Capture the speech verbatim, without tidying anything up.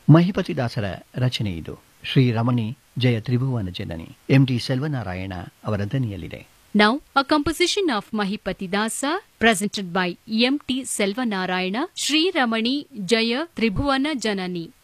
ಮಹಿಪತಿದಾಸರ ರಚನೆ ಇದು. ಶ್ರೀರಮಣಿ ಜಯ ತ್ರಿಭುವನ ಜನನಿ M T ಸೆಲ್ವನಾರಾಯಣ ಅವರ ದನಿಯಲ್ಲಿದೆ. Now, a composition of Mahipatidasa presented by M T Selvanarayana, Sri Ramani Jaya Tribhuvana Janani.